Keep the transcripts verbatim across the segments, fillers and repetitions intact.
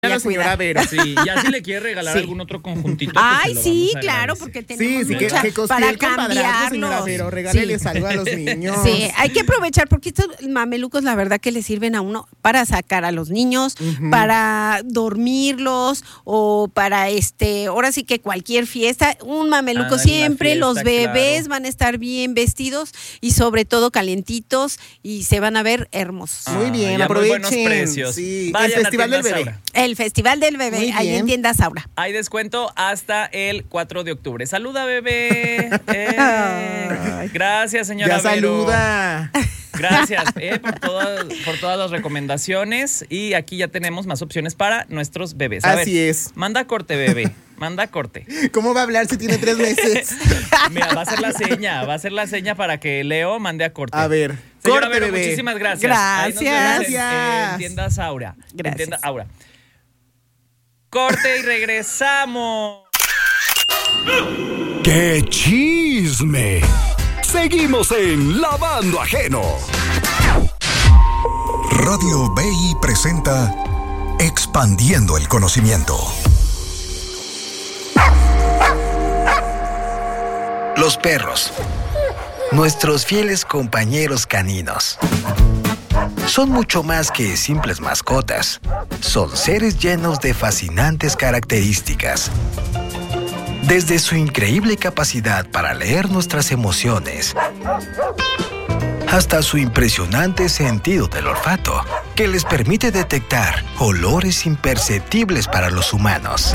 a la señora Vero. Sí, ya si le quiere regalar sí. algún otro conjuntito. Ay, pues sí, claro, porque tenemos sí, sí, mucha que, que para cambiarlos. Pero regáleles sí. algo a los niños. Sí, hay que aprovechar porque estos mamelucos la verdad que le sirven a uno para sacar a los niños, uh-huh. para dormirlos o para este, ahora sí que cualquier fiesta, un mameluco ah, siempre, fiesta, los bebés claro. van a estar bien vestidos y sobre todo calientitos y se van a ver hermosos. Ah, muy bien, aprovechen. Muy buenos precios. Sí, el Festival del Bebé. Saura. El Festival del Bebé, ahí en Tienda Saura. Hay descuento hasta el cuatro de octubre. Saluda, bebé. Eh, gracias, señora Ya Vero. saluda. Gracias eh, por, todas, por todas las recomendaciones. Y aquí ya tenemos más opciones para nuestros bebés. A Así ver, es. Manda corte, bebé. Manda corte. ¿Cómo va a hablar si tiene tres meses? Mira, va a ser la seña. Va a ser la seña para que Leo mande a corte. A ver. Señora corte, Vero, bebé. muchísimas gracias. Gracias. Gracias. En Tienda Saura. Gracias. En Tienda Aura. Corte y regresamos. ¡Qué chisme! Seguimos en Lavando Ajeno. Radio B I presenta Expandiendo el Conocimiento. Los perros, nuestros fieles compañeros caninos, son mucho más que simples mascotas. Son seres llenos de fascinantes características. Desde su increíble capacidad para leer nuestras emociones, hasta su impresionante sentido del olfato, que les permite detectar olores imperceptibles para los humanos.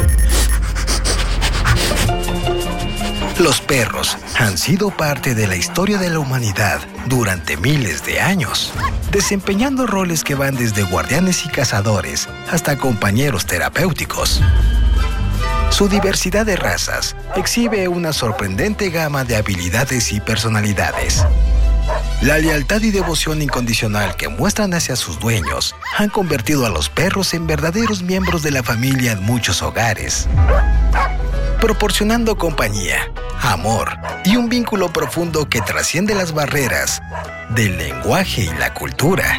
Los perros han sido parte de la historia de la humanidad durante miles de años, desempeñando roles que van desde guardianes y cazadores hasta compañeros terapéuticos. Su diversidad de razas exhibe una sorprendente gama de habilidades y personalidades. La lealtad y devoción incondicional que muestran hacia sus dueños han convertido a los perros en verdaderos miembros de la familia en muchos hogares, proporcionando compañía, amor y un vínculo profundo que trasciende las barreras del lenguaje y la cultura.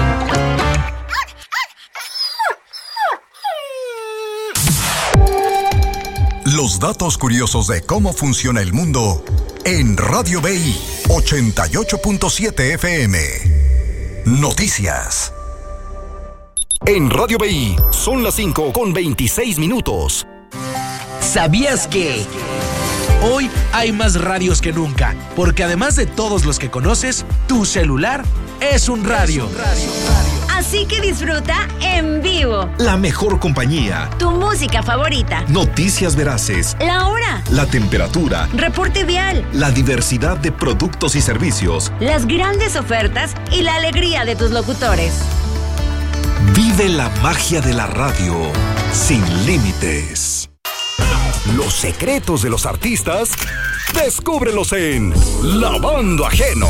Los datos curiosos de cómo funciona el mundo en Radio B I ochenta y ocho punto siete F M. Noticias. En Radio B I son las cinco con veintiséis minutos. ¿Sabías que hoy hay más radios que nunca? Porque además de todos los que conoces, tu celular es un radio. Es un radio. Así que disfruta en vivo. La mejor compañía. Tu música favorita. Noticias veraces. La hora. La temperatura. Reporte vial. La diversidad de productos y servicios. Las grandes ofertas y la alegría de tus locutores. Vive la magia de la radio sin límites. Los secretos de los artistas, descúbrelos en Lavando Ajeno.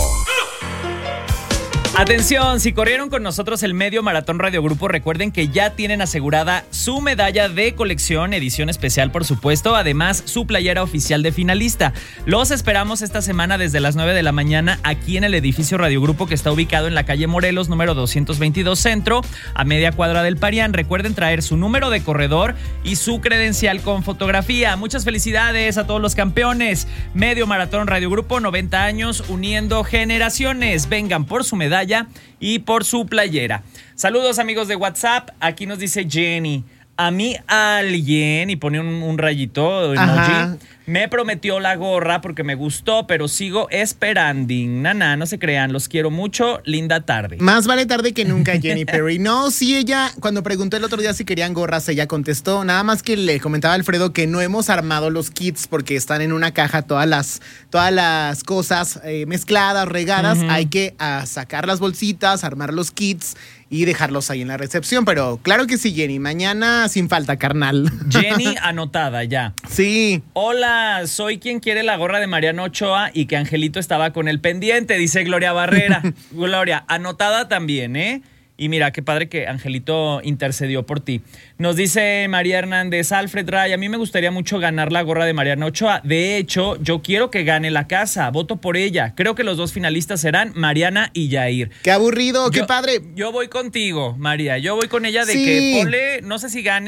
Atención, si corrieron con nosotros el Medio Maratón Radio Grupo, recuerden que ya tienen asegurada su medalla de colección, edición especial por supuesto, además su playera oficial de finalista. Los esperamos esta semana desde las nueve de la mañana aquí en el edificio Radio Grupo que está ubicado en la calle Morelos, número doscientos veintidós Centro, a media cuadra del Parián. Recuerden traer su número de corredor y su credencial con fotografía. Muchas felicidades a todos los campeones. Medio Maratón Radio Grupo, noventa años uniendo generaciones. Vengan por su medalla y por su playera. Saludos amigos de WhatsApp. Aquí nos dice Jenny: a mí alguien, y pone un, un rayito emoji, Ajá. me prometió la gorra porque me gustó, pero sigo esperando. Nana, no se crean, los quiero mucho, linda tarde. Más vale tarde que nunca, Jenny Perry. No, sí, ella, cuando pregunté el otro día si querían gorras, ella contestó. Nada más que le comentaba a Alfredo que no hemos armado los kits porque están en una caja todas las, todas las cosas eh, mezcladas, regadas. Uh-huh. Hay que uh, sacar las bolsitas, armar los kits y dejarlos ahí en la recepción. Pero claro que sí, Jenny. Mañana sin falta, carnal. Jenny, anotada ya. Sí. Hola, soy quien quiere la gorra de Mariano Ochoa y que Angelito estaba con el pendiente, dice Gloria Barrera. Gloria, anotada también, ¿eh? Y mira, qué padre que Angelito intercedió por ti. Nos dice María Hernández: Alfred Ray, a mí me gustaría mucho ganar la gorra de Mariano Ochoa. De hecho, yo quiero que gane la casa. Voto por ella. Creo que los dos finalistas serán Mariana y Yair. ¡Qué aburrido! Yo, ¡Qué padre! Yo voy contigo, María. Yo voy con ella de sí. que ponle, no sé si gane.